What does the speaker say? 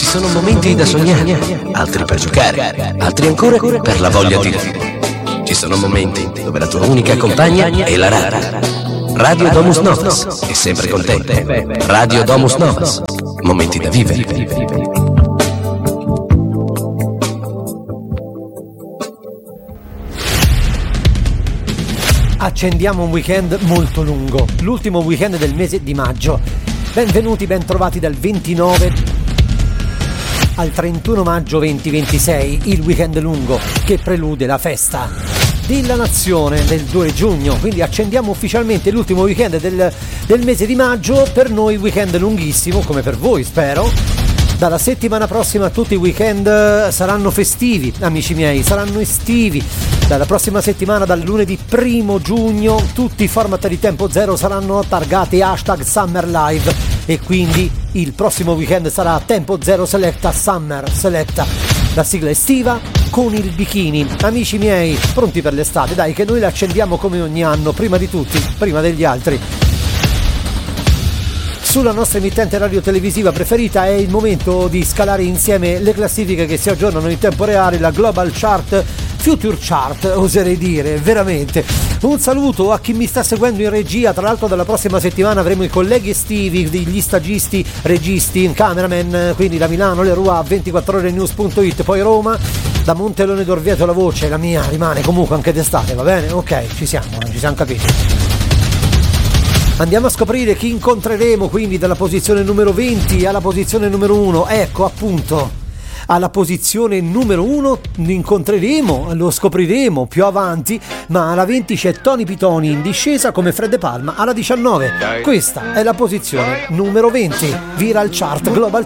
sono momenti da sognare, altri per giocare, altri ancora per la voglia di vivere. Ci sono momenti dove la tua unica compagna è la radio. Radio Domus Novas è sempre con te. Radio Domus Novas, momenti da vivere. Accendiamo un weekend molto lungo, l'ultimo weekend del mese di maggio. Benvenuti, ben trovati dal 29 al 31 maggio 2026, il weekend lungo che prelude la festa della nazione del 2 giugno. Quindi accendiamo ufficialmente l'ultimo weekend del mese di maggio, per noi weekend lunghissimo, come per voi spero. Dalla settimana prossima tutti i weekend saranno festivi, amici miei, saranno estivi. Dalla prossima settimana, dal lunedì 1 giugno, tutti i format di Tempo Zero saranno targati #SummerLive e quindi il prossimo weekend sarà Tempo Zero Selecta Summer Selecta, la sigla estiva con il bikini. Amici miei, pronti per l'estate? Dai, che noi la accendiamo come ogni anno, prima di tutti, prima degli altri. Sulla nostra emittente radiotelevisiva preferita è il momento di scalare insieme le classifiche che si aggiornano in tempo reale, la Global Chart, Future Chart, oserei dire, veramente. Un saluto a chi mi sta seguendo in regia. Tra l'altro dalla prossima settimana avremo i colleghi estivi, gli stagisti, registi, cameraman, quindi da Milano, Leroy, 24orenews.it, poi Roma, da Montelone d'Orvieto la voce, la mia, rimane comunque anche d'estate, va bene? Ok, ci siamo capiti. Andiamo a scoprire chi incontreremo quindi dalla posizione numero 20 alla posizione numero 1. Ecco appunto, alla posizione numero 1 incontreremo, lo scopriremo più avanti, ma alla 20 c'è Tony Pitoni in discesa come Fred De Palma alla 19. Questa è la posizione numero 20, Viral Chart, Global